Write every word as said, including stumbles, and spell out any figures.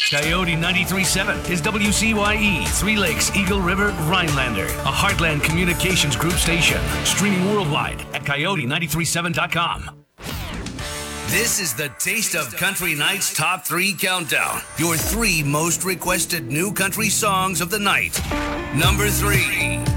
Coyote ninety-three point seven is W C Y E, Three Lakes, Eagle River, Rhinelander, a Heartland Communications Group station. Streaming worldwide at coyote nine three seven dot com. This is the Taste of Country Night's Top three Countdown. Your three most requested new country songs of the night. Number three.